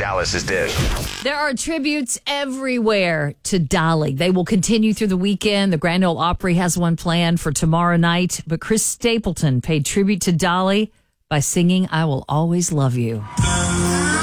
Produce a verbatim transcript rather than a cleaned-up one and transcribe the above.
Dallas's Dish. There are tributes everywhere to Dolly. They will continue through the weekend. The Grand Ole Opry has one planned for tomorrow night. But Chris Stapleton paid tribute to Dolly by singing I Will Always Love You.